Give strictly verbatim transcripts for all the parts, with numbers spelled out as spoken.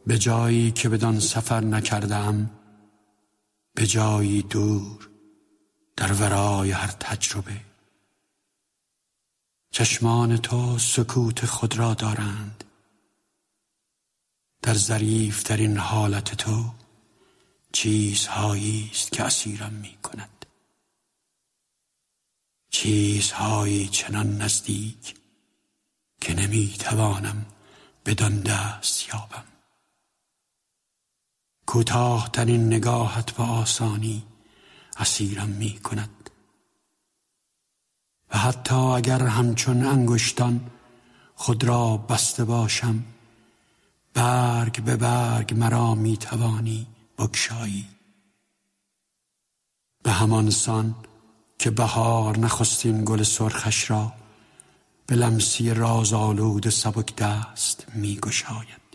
به جایی که بدان سفر نکردم، به جایی دور در ورای هر تجربه. چشمان تو سکوت خود را دارند، در ظریف در این حالت تو چیزهایی است که اسیرم می کند، چیزهایی چنان نزدیک که نمی توانم بدان دست یابم. کوتاه ترین نگاهت با آسانی اسیرم می کند و حتی اگر همچون انگشتان خود را بسته باشم، برگ به برگ مرا می توانی بگشایی. به همان سان که بهار نخستین گل سرخش را به لمسی رازآلود سبک دست می گشاید.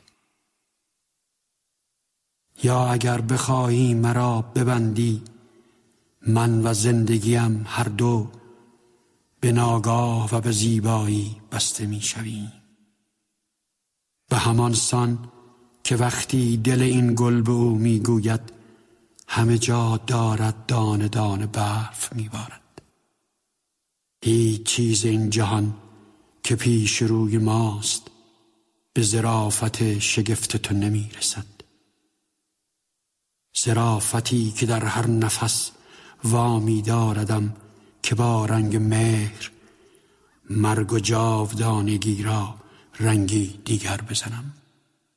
یا اگر بخواهی مرا ببندی، من و زندگیم هر دو به ناگاه و به زیبایی بسته می شویم. به همان سان که وقتی دل این گل به او می گوید همه جا دارد دانه دانه برف می بارد. هیچ چیز این جهان که پیش روی ماست به ظرافت شگفت تو نمی رسد. ظرافتی که در هر نفس وامی داردم که با رنگ مهر مرگ و جاودانگی را رنگی دیگر بزنم.